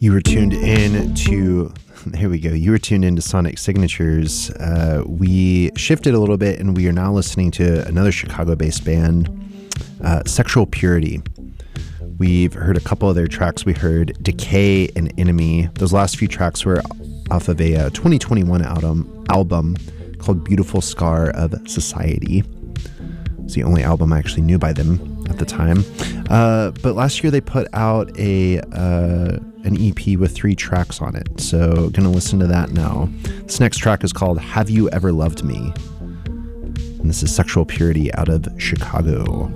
You were tuned in to, there we go. You were tuned into Sonic Signatures. We shifted a little bit and we are now listening to another Chicago-based band, Sexual Purity. We've heard a couple of their tracks. We heard Decay and Enemy. Those last few tracks were off of a 2021 album called Beautiful Scar of Society. It's the only album I actually knew by them at the time. But last year they put out an EP with 3 tracks on it. So gonna listen to that now. This next track is called Have You Ever Loved Me? And this is Sexual Purity out of Chicago.